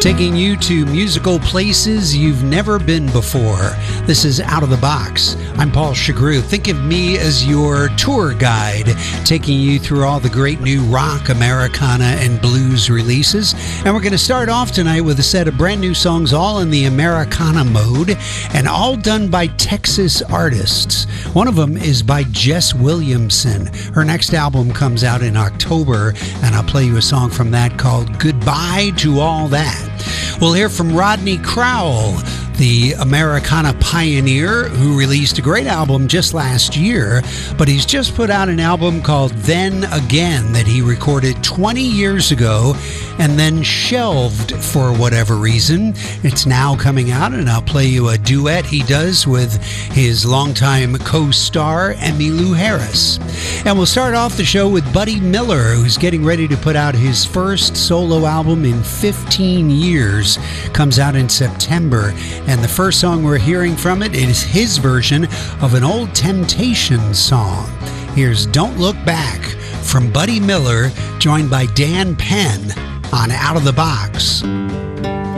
taking you to musical places you've never been before. This is Out of the Box. I'm Paul Chagru. Think of me as your tour guide, taking you through all the great new rock, Americana, and blues releases. And we're going to start off tonight with a set of brand new songs, all in the Americana mode, and all done by Texas artists. One of them is by Jess Williamson. Her next album comes out in October, and I'll play you a song from that called Goodbye to All That. We'll hear from Rodney Crowell, the Americana pioneer who released a great album just last year, but he's just put out an album called Then Again that he recorded 20 years ago and then shelved for whatever reason. It's now coming out, and I'll play you a duet he does with his longtime co-star Emmylou Harris. And we'll start off the show with Buddy Miller, who's getting ready to put out his first solo album in 15 years. Comes out in September. And the first song we're hearing from it is his version of an old Temptations song. Here's Don't Look Back from Buddy Miller, joined by Dan Penn on Out of the Box.